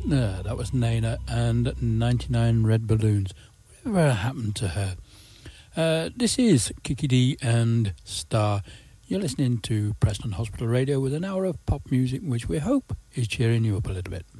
That was Nana and 99 Red Balloons. Whatever happened to her? This is Kiki D and Star. You're listening to Preston Hospital Radio with an hour of pop music, which we hope is cheering you up a little bit.